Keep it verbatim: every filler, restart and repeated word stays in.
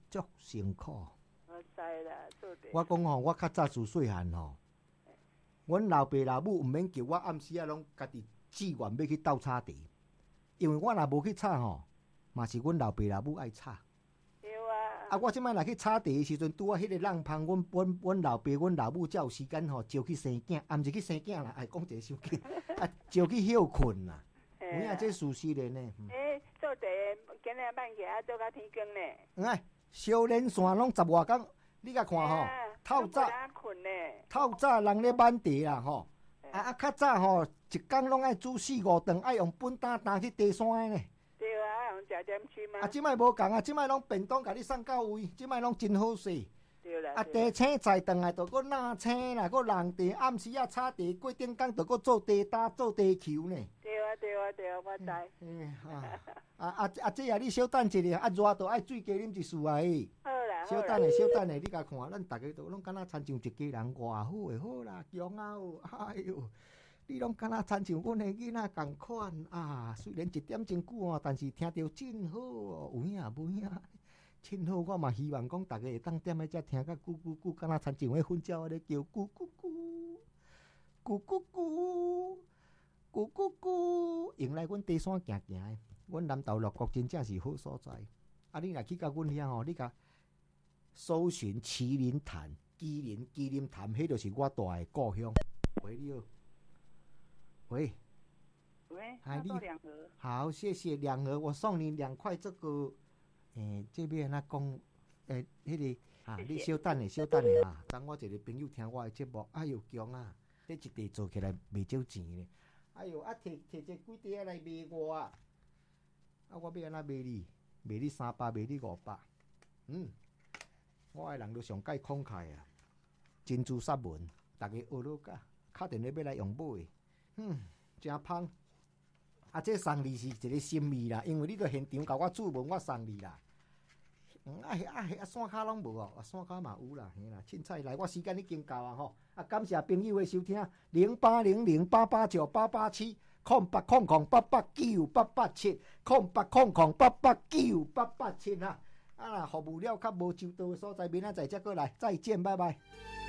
足辛苦。 我知啦，做地。 我讲吼，我较早自细汉吼，阮老爸老母毋免叫我暗时啊，拢家己志愿要去斗插地，因为我若无去插吼，嘛是阮老爸老母爱插。 对啊。 啊，我即摆若去插地的时阵，拄啊，迄个浪芳，阮阮阮老爸、阮老母才有时间吼，招去生囝，啊，毋是去生囝啦，哎，讲一个伤紧，啊，招去休困啦。有影这事实的呢？ 诶，做地今日慢起啊，做到天光呢。 哎，小连线拢十外工，你甲看吼，透早透早人咧满地啦吼，啊啊，较早吼一工拢爱煮四五顿，爱用本担担去爬山的呢。 对啊，用食点心嘛。 啊，即摆无共啊，即摆拢便当甲你送到位，即摆拢真好势。 对啦。 啊，地青菜顿来，就搁纳青啦，搁人地，暗时啊插地，过顶工就搁做地搭、做地球呢。 对啊，对啊，对啊，我知。 嗯啊啊啊啊！这啊，你小等一下，啊热就爱水加啉一丝啊！ 好啦， 小等下，小等下，你甲看，咱大家都拢敢若亲像一家人，偌好诶，好啦，强啊！哎哟，你拢敢若亲像阮诶囡仔共款啊！虽然一点真久哦，但是听着真好哦，有影无影？真好，我嘛希望讲大家会当踮咧遮听甲咕咕咕，敢若亲像迄粉鸟咧叫咕咕咕，咕咕咕，咕咕咕，用来阮地山行行诶。阮南投乐国真正是好所在。啊，你若去到阮遐吼，你甲搜寻麒麟潭、麒麟、麒麟潭，迄就是我住诶故乡。喂，你好。喂。 喂。 嗨，你两盒。 好，谢谢两盒，我送你两块这个。诶，这边那讲，诶，迄、那个啊，你稍等下，稍等下啊。等我一个朋友听我的节目，哎哟强啊！这一地做起来袂少钱咧。哎哟，啊，摕摕这几地来卖我啊！啊，我要安怎卖你？卖你三百，卖你五百。嗯，我的人都上介慷慨啊，珍珠杀文，大家学落甲，敲电话要来用买。嗯，真芳。啊，这送你是一个心意啦，因为你到现场甲我注文，我送你啦。嗯，啊啊啊，山骹拢无哦，山骹嘛有啦，嘿啦，凊彩来，我时间已经到啊吼。啊，感谢朋友的收听，零八零零八八九八八七，空八空空八八九八八七，空八空空八八九八八七啊。啊，若服务了较无周到的所在，明仔载再过来，再见，拜拜。